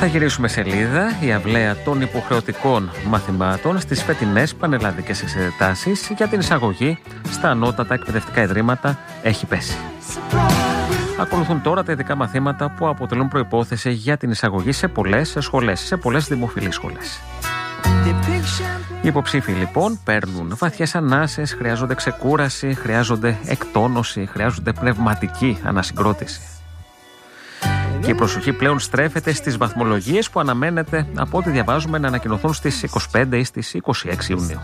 Θα γυρίσουμε σελίδα. Η αυλαία των υποχρεωτικών μαθημάτων στις φετινές πανελλαδικές εξετάσεις για την εισαγωγή στα ανώτατα εκπαιδευτικά ιδρύματα έχει πέσει. Ακολουθούν τώρα τα ειδικά μαθήματα που αποτελούν προϋπόθεση για την εισαγωγή σε πολλές σχολές, σε πολλές δημοφιλείς σχολές. Οι υποψήφοι λοιπόν παίρνουν βαθιές ανάσες, χρειάζονται ξεκούραση, χρειάζονται εκτόνωση, χρειάζονται πνευματική ανασυγκρότηση. Και η προσοχή πλέον στρέφεται στις βαθμολογίες που αναμένεται, από ό,τι διαβάζουμε, να ανακοινωθούν στις 25 ή στις 26 Ιουνίου.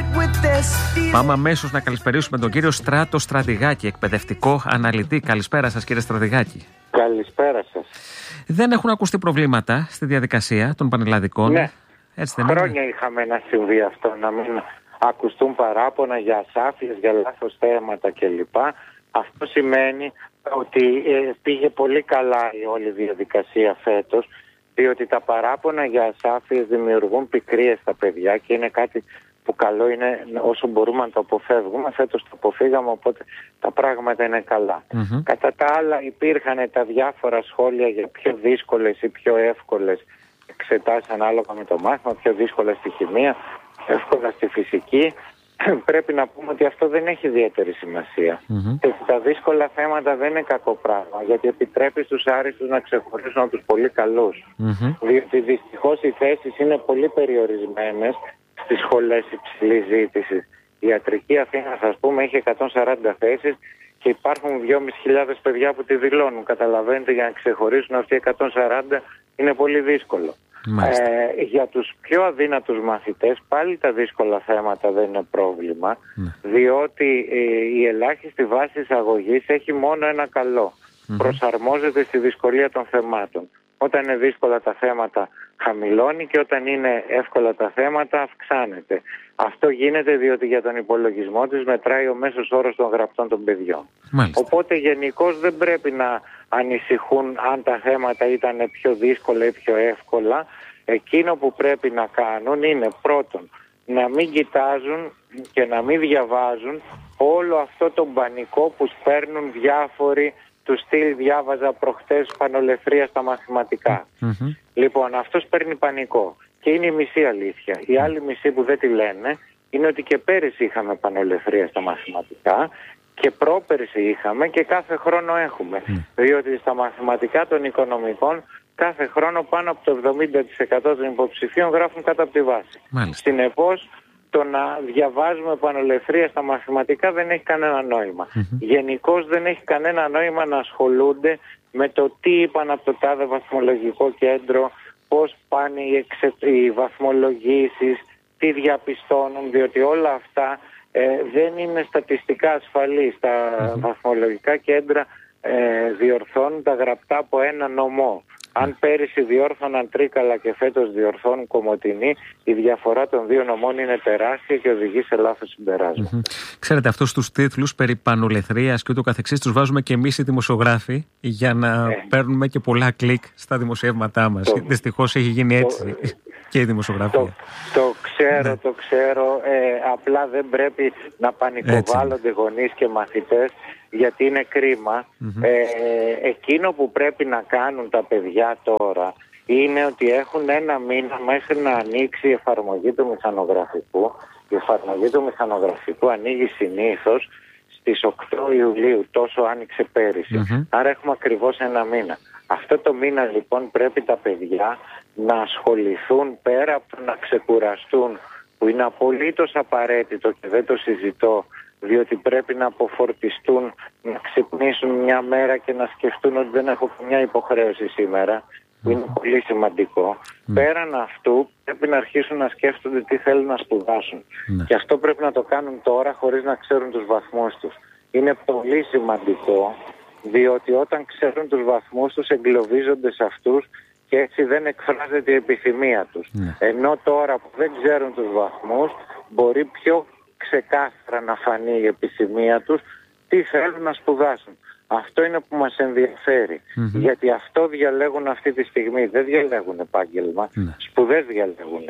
Πάμε αμέσως να καλησπερίσουμε τον κύριο Στράτο Στρατηγάκη, εκπαιδευτικό αναλυτή. Καλησπέρα σας, κύριε Στρατηγάκη. Καλησπέρα σας. Δεν έχουν ακουστεί προβλήματα στη διαδικασία των πανελλαδικών? Ναι. Έτσι δεν Χρόνια είναι? είχαμε να συμβεί αυτό, να μην ακουστούν παράπονα για ασάφειες, για λάθος θέματα κλπ. Αυτό σημαίνει ότι πήγε πολύ καλά η όλη διαδικασία φέτος, διότι τα παράπονα για ασάφειες δημιουργούν πικρίες στα παιδιά και είναι κάτι που καλό είναι όσο μπορούμε να το αποφεύγουμε. Φέτος το αποφύγαμε, οπότε τα πράγματα είναι καλά. Κατά τα άλλα υπήρχαν τα διάφορα σχόλια για πιο δύσκολες ή πιο εύκολες εξετάσεις ανάλογα με το μάθημα, πιο δύσκολα στη χημεία, εύκολα στη φυσική. Πρέπει να πούμε ότι αυτό δεν έχει ιδιαίτερη σημασία. Και τα δύσκολα θέματα δεν είναι κακό πράγμα, γιατί επιτρέπει στους άριστους να ξεχωρίσουν από τους πολύ καλούς. Διότι δυστυχώς οι θέσεις είναι πολύ περιορισμένες στις σχολές υψηλής ζήτησης. Η ιατρική Αθήνας, ας πούμε, έχει 140 θέσεις και υπάρχουν 2.500 παιδιά που τη δηλώνουν. Καταλαβαίνετε, για να ξεχωρίσουν αυτοί οι 140 είναι πολύ δύσκολο. Για τους πιο αδύνατους μαθητές πάλι τα δύσκολα θέματα δεν είναι πρόβλημα, διότι η ελάχιστη βάση εισαγωγής έχει μόνο ένα καλό. Προσαρμόζεται στη δυσκολία των θεμάτων. Όταν είναι δύσκολα τα θέματα χαμηλώνει και όταν είναι εύκολα τα θέματα αυξάνεται. Αυτό γίνεται διότι για τον υπολογισμό της μετράει ο μέσος όρος των γραπτών των παιδιών. Οπότε γενικώς δεν πρέπει να ανησυχούν αν τα θέματα ήταν πιο δύσκολα ή πιο εύκολα. Εκείνο που πρέπει να κάνουν είναι πρώτον να μην κοιτάζουν και να μην διαβάζουν όλο αυτό το πανικό που σπέρνουν διάφοροι. Του στυλ διάβαζα προχτές πανολευθρία στα μαθηματικά. Λοιπόν, αυτός παίρνει πανικό και είναι η μισή αλήθεια. Η άλλη μισή που δεν τη λένε είναι ότι και πέρυσι είχαμε πανολευθρία στα μαθηματικά και πρόπερσι είχαμε και κάθε χρόνο έχουμε. Διότι στα μαθηματικά των οικονομικών κάθε χρόνο πάνω από το 70% των υποψηφίων γράφουν κάτω από τη βάση. Συνεπώς, το να διαβάζουμε πανολευθρία στα μαθηματικά δεν έχει κανένα νόημα. Γενικώς δεν έχει κανένα νόημα να ασχολούνται με το τι είπαν από το τάδε βαθμολογικό κέντρο, πώς πάνε οι βαθμολογήσεις, τι διαπιστώνουν, διότι όλα αυτά δεν είναι στατιστικά ασφαλή. Τα βαθμολογικά κέντρα διορθώνουν τα γραπτά από ένα νομό. Αν πέρυσι διόρθωναν Τρίκαλα και φέτος διορθώνουν Κομοτηνή, η διαφορά των δύο νομών είναι τεράστια και οδηγεί σε λάθος συμπεράσματα. Ξέρετε, αυτούς τους τίτλους περί πανολευθρίας και ούτω καθεξής τους βάζουμε και εμείς οι δημοσιογράφοι για να παίρνουμε και πολλά κλικ στα δημοσιεύματά μας. Δυστυχώς έχει γίνει έτσι και η δημοσιογραφία. Το ξέρω. Απλά δεν πρέπει να πανικοβάλλονται γονείς και μαθητές, γιατί είναι κρίμα. Εκείνο που πρέπει να κάνουν τα παιδιά τώρα είναι ότι έχουν ένα μήνα μέχρι να ανοίξει η εφαρμογή του μηχανογραφικού. Η εφαρμογή του μηχανογραφικού ανοίγει συνήθως στις 8 Ιουλίου, τόσο άνοιξε πέρυσι. Άρα έχουμε ακριβώς ένα μήνα. Αυτό το μήνα λοιπόν πρέπει τα παιδιά να ασχοληθούν, πέρα από το να ξεκουραστούν, που είναι απολύτως απαραίτητο και δεν το συζητώ, διότι πρέπει να αποφορτιστούν, να ξυπνήσουν μια μέρα και να σκεφτούν ότι δεν έχω μια υποχρέωση σήμερα, που είναι πολύ σημαντικό. Πέραν αυτού πρέπει να αρχίσουν να σκέφτονται τι θέλουν να σπουδάσουν. Και αυτό πρέπει να το κάνουν τώρα χωρίς να ξέρουν τους βαθμούς τους. Είναι πολύ σημαντικό, διότι όταν ξέρουν τους βαθμούς τους εγκλωβίζονται σε αυτούς και έτσι δεν εκφράζεται η επιθυμία τους. Ενώ τώρα που δεν ξέρουν τους βαθμούς μπορεί πιο ξεκάθαρα να φανεί η επιθυμία τους τι θέλουν να σπουδάσουν. Αυτό είναι που μας ενδιαφέρει. Γιατί αυτό διαλέγουν αυτή τη στιγμή. Δεν διαλέγουν επάγγελμα. Σπουδές διαλέγουν.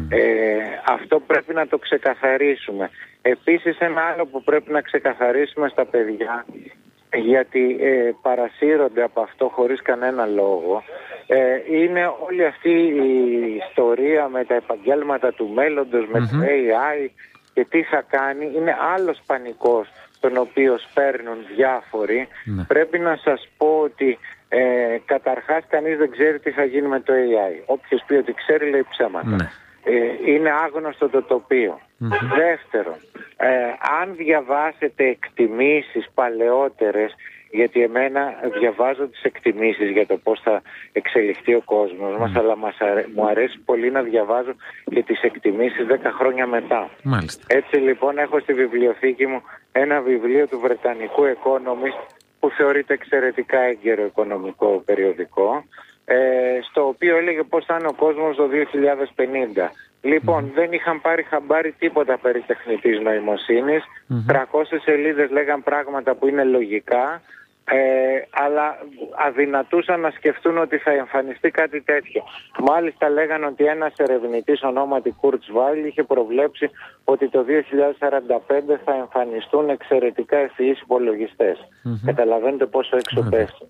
Αυτό πρέπει να το ξεκαθαρίσουμε. Επίσης ένα άλλο που πρέπει να ξεκαθαρίσουμε στα παιδιά, γιατί παρασύρονται από αυτό χωρίς κανένα λόγο, Είναι όλη αυτή η ιστορία με τα επαγγέλματα του μέλλοντος, με το AI και τι θα κάνει. Είναι άλλος πανικός τον οποίο σπέρνουν διάφοροι. Πρέπει να σας πω ότι καταρχάς κανείς δεν ξέρει τι θα γίνει με το AI. Όποιος πει ότι ξέρει λέει ψέματα. Είναι άγνωστο το τοπίο. Δεύτερον, αν διαβάσετε εκτιμήσεις παλαιότερες, γιατί εμένα διαβάζω τις εκτιμήσεις για το πώς θα εξελιχθεί ο κόσμος μας, αλλά μου αρέσει πολύ να διαβάζω και τις εκτιμήσεις 10 χρόνια μετά. Μάλιστα. Έτσι λοιπόν έχω στη βιβλιοθήκη μου ένα βιβλίο του Βρετανικού Economist που θεωρείται εξαιρετικά έγκαιρο οικονομικό περιοδικό, στο οποίο έλεγε πώς θα είναι ο κόσμος το 2050. Λοιπόν, δεν είχαν πάρει χαμπάρι τίποτα περί τεχνητής νοημοσύνης. 300 σελίδες λέγαν πράγματα που είναι λογικά, αλλά αδυνατούσαν να σκεφτούν ότι θα εμφανιστεί κάτι τέτοιο. Μάλιστα λέγαν ότι ένας ερευνητής ονόματι Kurzweil είχε προβλέψει ότι το 2045 θα εμφανιστούν εξαιρετικά ευφυείς υπολογιστές. Καταλαβαίνετε πόσο έξω πέφτουν.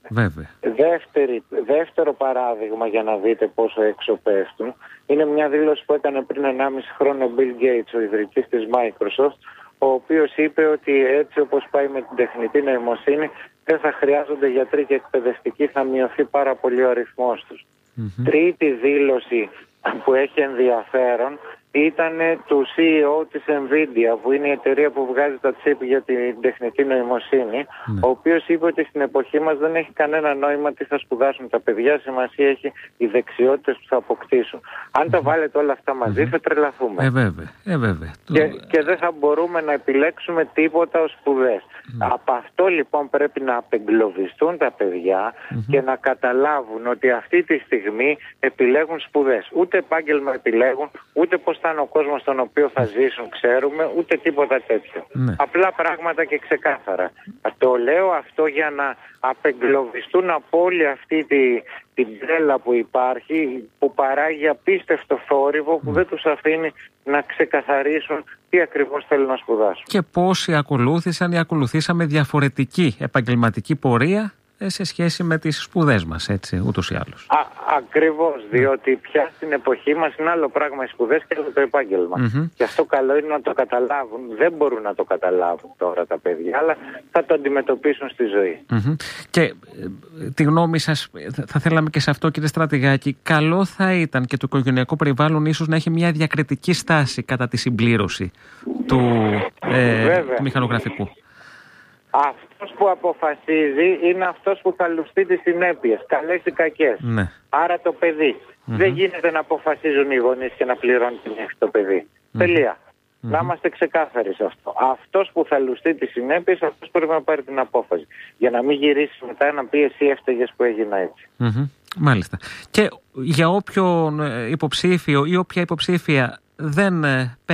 Δεύτερο παράδειγμα για να δείτε πόσο έξω πέφτουν είναι μια δήλωση που έκανε πριν 1,5 χρόνο ο Bill Gates, ο ιδρυτής της Microsoft, ο οποίος είπε ότι έτσι όπως πάει με την τεχνητή νοημοσύνη δεν θα χρειάζονται γιατροί και εκπαιδευτικοί, θα μειωθεί πάρα πολύ ο αριθμός τους. Τρίτη δήλωση που έχει ενδιαφέρον ήταν του CEO της Nvidia, που είναι η εταιρεία που βγάζει τα chip για την τεχνητή νοημοσύνη, ο οποίος είπε ότι στην εποχή μας δεν έχει κανένα νόημα τι θα σπουδάσουν τα παιδιά, σημασία έχει οι δεξιότητες που θα αποκτήσουν. Αν τα βάλετε όλα αυτά μαζί θα τρελαθούμε. Βέβαια. Και δεν θα μπορούμε να επιλέξουμε τίποτα ως σπουδές. Από αυτό λοιπόν πρέπει να απεγκλωβιστούν τα παιδιά και να καταλάβουν ότι αυτή τη στιγμή επιλέγουν σπουδές. Ούτε επάγγελμα επιλέγουν, ούτε πώς θα είναι ο κόσμος στον οποίο θα ζήσουν ξέρουμε, ούτε τίποτα τέτοιο. Απλά πράγματα και ξεκάθαρα. Το λέω αυτό για να απεγκλωβιστούν από όλη αυτή την τρέλα που υπάρχει, που παράγει απίστευτο θόρυβο που δεν τους αφήνει να ξεκαθαρίσουν τι ακριβώς θέλουν να σπουδάσουν. Και πόσοι ακολούθησαν ή ακολουθήσαμε διαφορετική επαγγελματική πορεία σε σχέση με τις σπουδές μας, έτσι, ούτως ή άλλως. Ακριβώς, διότι πια στην εποχή μας είναι άλλο πράγμα οι σπουδές και άλλο το επάγγελμα. Και αυτό καλό είναι να το καταλάβουν. Δεν μπορούν να το καταλάβουν τώρα τα παιδιά, αλλά θα το αντιμετωπίσουν στη ζωή. Και τη γνώμη σας, θα θέλαμε και σε αυτό, κύριε Στρατηγάκη, καλό θα ήταν και το οικογενειακό περιβάλλον ίσως να έχει μια διακριτική στάση κατά τη συμπλήρωση του μηχανογραφικού. Αυτός που αποφασίζει είναι αυτός που θα λουστεί τις συνέπειες, καλές ή κακές. Άρα το παιδί. Δεν γίνεται να αποφασίζουν οι γονείς και να πληρώνουν το παιδί. Τελεία. Να είμαστε ξεκάθαροι σε αυτό. Αυτός που θα λουστεί τις συνέπειες, αυτός πρέπει να πάρει την απόφαση. Για να μην γυρίσει μετά να πει εσύ έφταιγες που έγινα έτσι. Μάλιστα. Και για όποιον υποψήφιο ή όποια υποψήφια δεν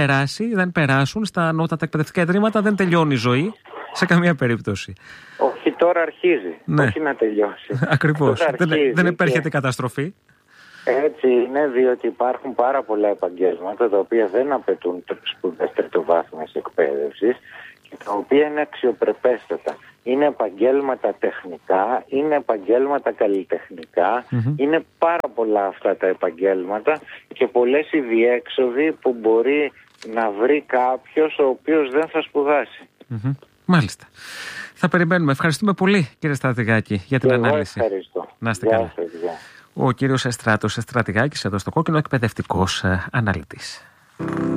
περάσουν στα ανώτατα εκπαιδευτικά ιδρύματα, δεν τελειώνει η ζωή. Σε καμία περίπτωση. Όχι, τώρα αρχίζει. Όχι να τελειώσει. Ακριβώς. Δεν επέρχεται καταστροφή. Έτσι είναι, διότι υπάρχουν πάρα πολλά επαγγέλματα τα οποία δεν απαιτούν σπουδές τριτοβάθμιας εκπαίδευσης και τα οποία είναι αξιοπρεπέστατα. Είναι επαγγέλματα τεχνικά, είναι επαγγέλματα καλλιτεχνικά, είναι πάρα πολλά αυτά τα επαγγέλματα και πολλές οι διέξοδοι που μπορεί να βρει κάποιος ο οποίος δεν θα σπουδάσει. Μάλιστα. Θα περιμένουμε. Ευχαριστούμε πολύ, κύριε Στρατηγάκη, για την ανάλυση. Ευχαριστώ. Να είστε καλά. Ο κύριος Στράτος Στρατηγάκης, εδώ στο Κόκκινο, εκπαιδευτικός αναλυτής.